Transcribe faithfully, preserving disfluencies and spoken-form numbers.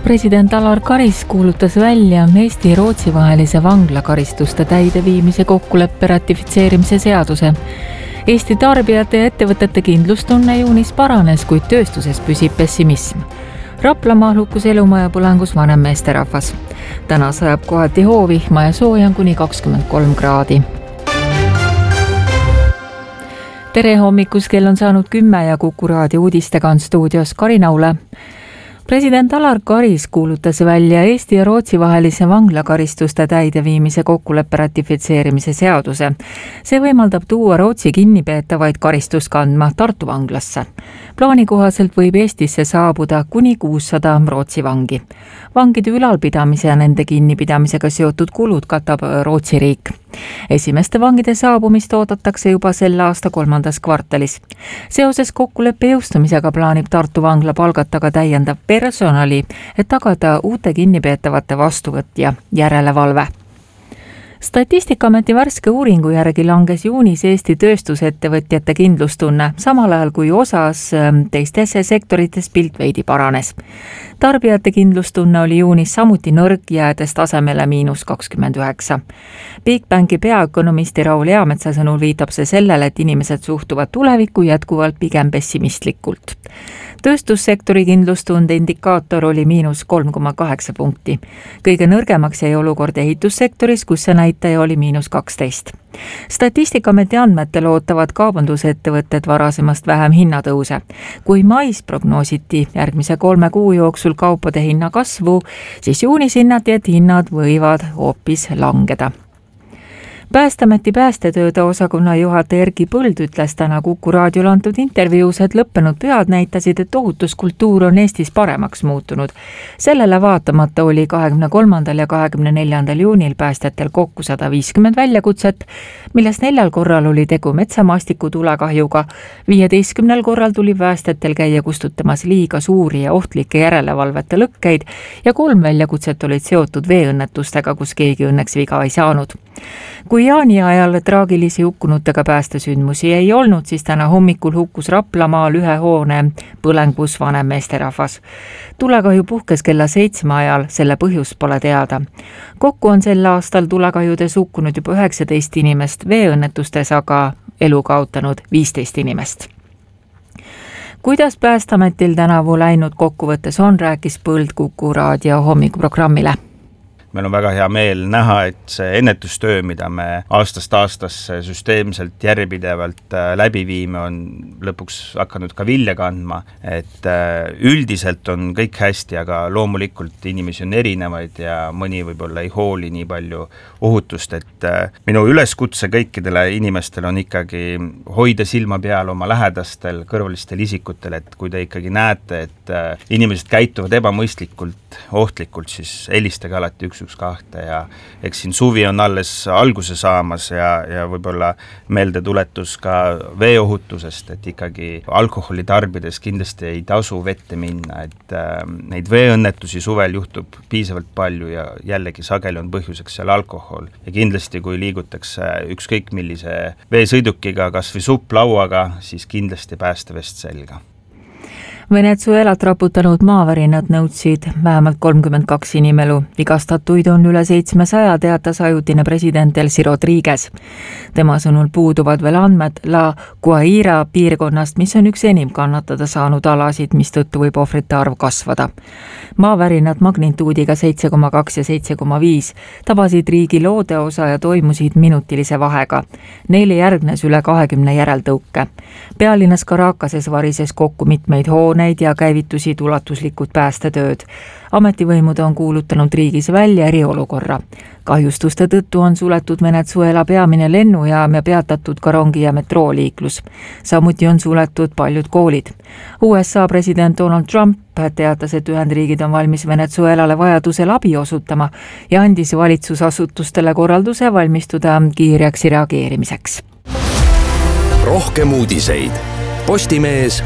President Alar Karis kuulutas välja Eesti ja Rootsi vahelise vanglakaristuste täideviimise kokkuleppe ratifitseerimise seaduse. Eesti tarbijate ja ettevõtete kindlustunne juunis paranes, kuid tööstuses püsib pessimism. Raplamaal hukkus elumaja põlengus vanem meesterahvas. Täna sajab kohati hoovihma ja sooja on kuni kakskümmend kolm kraadi. Tere hommikus, kell on saanud kümme ja Kuku raadio uudistega on stuudios Karin Aule. President Alar Karis kuulutas välja Eesti ja Rootsi vahelise vanglakaristuste täideviimise kokkuleppe ratifitseerimise seaduse. See võimaldab tuua Rootsi kinnipeetavaid karistust kandma Tartu vanglasse. Plaani kohaselt võib Eestisse saabuda kuni kuussada Rootsi vangi. Vangide ülalpidamise ja nende kinnipidamisega seotud kulud katab Rootsi riik. Esimeste vangide saabumist oodatakse juba selle aasta kolmandas kvartalis. Seoses kokkuleppe jõustumisega plaanib Tartu vangla palgata ka täiendav personali, et tagada uute kinnipeetavate vastuvõtt ja järelevalve. Statistikaameti värske uuringu järgi langes juunis Eesti tööstusettevõtjate kindlustunne, samal ajal kui osas teistes sektorites pilt veidi paranes. Tarbijate kindlustunne oli juunis samuti nõrk, jäädes tasemele miinus kakskümmend üheksa. Bigbanki peaökonomisti Raul Eametsa sõnul viitab see sellele, et inimesed suhtuvad tulevikku jätkuvalt pigem pessimistlikult. Tööstussektori kindlustunde indikaator oli miinus kolm koma kaheksa punkti. Kõige nõrgemaks jäi olukord ehitussektoris, kus see näitaja oli miinus kaksteist. Statistikaameti andmetel ootavad kaubandusettevõtted varasemast vähem hinnatõuse. Kui mais prognoositi järgmise kolme kuu jooksul kaupade hinna kasvu, siis juunis hinnati, et hinnad võivad hoopis langeda. Päästeameti päästetööde osakonna juhataja Erki Põld ütles täna Kuku raadiol antud intervjuus, et lõppenud pühad näitasid, et ohutuskultuur on Eestis paremaks muutunud. Sellele vaatamata oli kahekümne kolmandal ja kahekümne neljandal juunil päästjatel kokku sada viiskümmend väljakutset, millest neljal korral oli tegu metsamaastiku tulekahjuga, viieteistkümnel korral tuli päästjatel käia kustutamas liiga suuri ja ohtlikke järelevalvete lõkkeid ja kolm väljakutset olid seotud veeõnnetustega, kus keegi õnneks viga ei saanud. Kui jaani ajal traagilisi hukkunutega päästesündmusi ei olnud, siis täna hommikul hukkus Raplamaal ühe hoone põlengus vanem meesterahvas. Tulekahju puhkes kella seitsme ajal, selle põhjus pole teada. Kokku on sel aastal tulekahjudes hukkunud juba üheksateist inimest, veeõnnetustes aga elu kaotanud viisteist inimest. Kuidas Päästeametil tänavu läinud kokkuvõttes on, rääkis Põld Kuku raadio hommikuprogrammile. Meil on väga hea meel näha, et see ennetustöö, mida me aastast aastasse süsteemselt järjepidevalt läbi viime, on lõpuks hakanud ka vilja kandma. Et üldiselt on kõik hästi, aga loomulikult inimesi on erinevaid ja mõni võib-olla ei hooli nii palju ohutust. Et minu üleskutse kõikidele inimestele on ikkagi hoida silma peal oma lähedastel, kõrvalistel isikutel, et kui te ikkagi näete, et inimesed käituvad ebamõistlikult, ohtlikult, siis helistage alati üks üks kahte ja eks siin suvi on alles alguse saamas ja, ja võib-olla meeldetuletus ka veeohutusest, et ikkagi alkoholi tarbides kindlasti ei tasu vette minna, et äh, neid veeõnnetusi suvel juhtub piisavalt palju ja jällegi sageli on põhjuseks seal alkohol. Ja kindlasti kui liigutakse ükskõik millise veesõidukiga, kas või supplauaga, siis kindlasti päästevest selga. Venezuelat raputanud maavärinad nõudsid vähemalt kolmkümmend kaks inimelu. Vigastatuid on üle seitsmesaja, teatas ajutine president Elsi Rodriguez. Tema sõnul puuduvad veel andmed La Guaira piirkonnast, mis on üks enim kannatada saanud alasid, mis tõttu võib ohvrite arv kasvada. Maavärinad magnituudiga seitse koma kaks ja seitse koma viis tabasid riigi loodeosa ja toimusid minutilise vahega. Neile järgnes üle kahekümne järeltõuke. Pealinnas Caracases varises kokku mitmeid hooneid ja käivitusid ulatuslikud päästetööd. Ametivõimud on kuulutanud riigis välja eriolukorra. Kahjustuste tõttu on suletud Venezuela peamine lennujaam ja peatatud ka rongi- ja metrooliiklus. Samuti on suletud paljud koolid. U S A president Donald Trump teatas, et Ühendriigid on valmis Venezuelale vajadusel abi osutama ja andis valitsusasutustele korralduse valmistuda kiireks reageerimiseks. Rohkem uudiseid Postimees